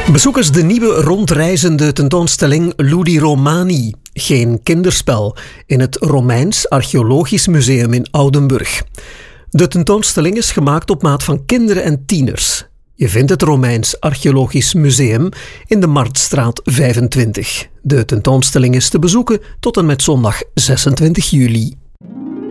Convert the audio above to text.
Bezoekers de nieuwe rondreizende tentoonstelling Ludi Romani. Geen kinderspel in het Romeins Archeologisch Museum in Oudenburg. De tentoonstelling is gemaakt op maat van kinderen en tieners. Je vindt het Romeins Archeologisch Museum in de Marktstraat 25. De tentoonstelling is te bezoeken tot en met zondag 26 juli.